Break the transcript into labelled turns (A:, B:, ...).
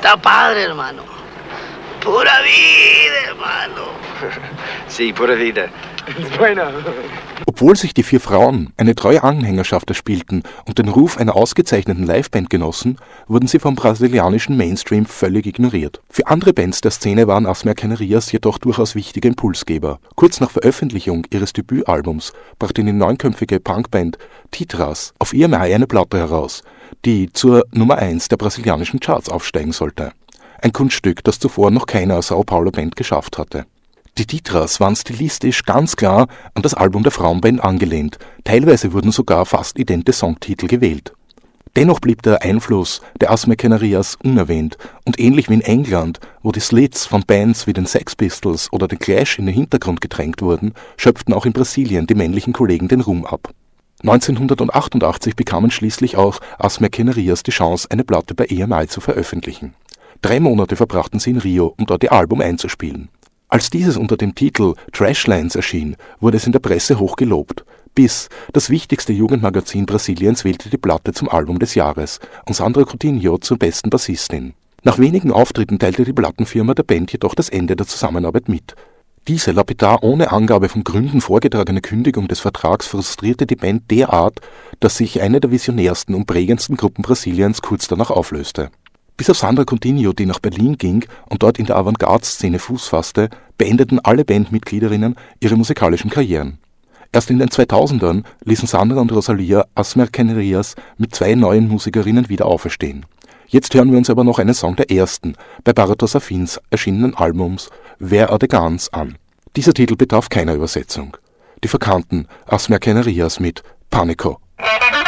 A: Está padre, hermano. Pura vida, hermano.
B: Sí, pura vida.
C: Obwohl sich die 4 Frauen eine treue Anhängerschaft erspielten und den Ruf einer ausgezeichneten Liveband genossen, wurden sie vom brasilianischen Mainstream völlig ignoriert. Für andere Bands der Szene waren As Mercenarias jedoch durchaus wichtige Impulsgeber. Kurz nach Veröffentlichung ihres Debütalbums brachte die 9-köpfige Punkband Titras auf EMI eine Platte heraus, die zur Nummer 1 der brasilianischen Charts aufsteigen sollte. Ein Kunststück, das zuvor noch keine Sao Paulo Band geschafft hatte. Die Titras waren stilistisch ganz klar an das Album der Frauenband angelehnt, teilweise wurden sogar fast idente Songtitel gewählt. Dennoch blieb der Einfluss der As Mercenarias unerwähnt und ähnlich wie in England, wo die Slits von Bands wie den Sex Pistols oder den Clash in den Hintergrund gedrängt wurden, schöpften auch in Brasilien die männlichen Kollegen den Ruhm ab. 1988 bekamen schließlich auch As Mercenarias die Chance, eine Platte bei EMI zu veröffentlichen. 3 Monate verbrachten sie in Rio, um dort ihr Album einzuspielen. Als dieses unter dem Titel Trashlands erschien, wurde es in der Presse hoch gelobt. Bis das wichtigste Jugendmagazin Brasiliens wählte die Platte zum Album des Jahres und Sandra Coutinho zur besten Bassistin. Nach wenigen Auftritten teilte die Plattenfirma der Band jedoch das Ende der Zusammenarbeit mit. Diese lapidar ohne Angabe von Gründen vorgetragene Kündigung des Vertrags frustrierte die Band derart, dass sich eine der visionärsten und prägendsten Gruppen Brasiliens kurz danach auflöste. Bis auf Sandra Coutinho, die nach Berlin ging und dort in der Avantgarde-Szene Fuß fasste, beendeten alle Bandmitgliederinnen ihre musikalischen Karrieren. Erst in den 2000ern ließen Sandra und Rosalia As Mercenarias mit 2 neuen Musikerinnen wieder auferstehen. Jetzt hören wir uns aber noch einen Song der ersten, bei Baratos Afins erschienenen Albums Where Are the Guns an. Dieser Titel bedarf keiner Übersetzung. Die verkannten As Mercenarias mit Panico.